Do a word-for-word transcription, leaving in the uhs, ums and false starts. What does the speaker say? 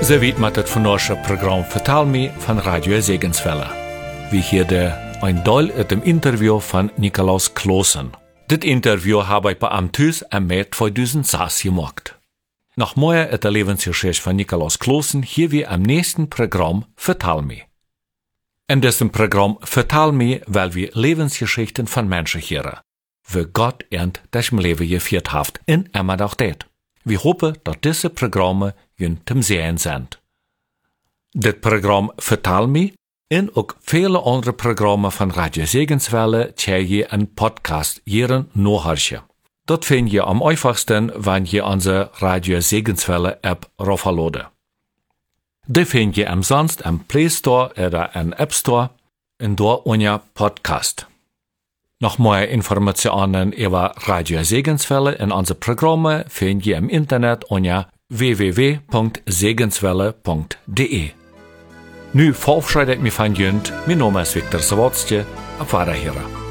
Ze weet met het vandaagse programma Vertel Me van Radio Segenswelle. We hier een deel uit een interview van Nikolaus Kloosen. Dit interview heb ik bij hem thuis in mei tweeduizend zes gemaakt. Nog meer uit de levensgeschichte van Nikolaus Kloosen hier we am nächsten programma Vertel Me. In diesem Programm Vertel Me weil wir Lebensgeschichten von Menschen hören, wie Gott ihnen das Leben geführt hat und immer noch tät. Wir hoffen, dass diese Programme Ihnen zum Sehen sind. Dit Programm Vertel Me und auch viele andere Programme von Radio Segenswelle kann je een Podcast hierin nachhören. Dat vind je am einfachsten, wenn je onze Radio Segenswelle App raufladen. Die vind je umsonst im Play Store oder im App Store und dort unter Podcast. Noch mehr Informationen über Radio Segenswelle in unsere Programme finden Sie im Internet unter w w w punkt segenswelle punkt d e. Nu verabschiede ich mich von Jünd, mein Name ist Viktor Sawatzke, auf Wiederhören.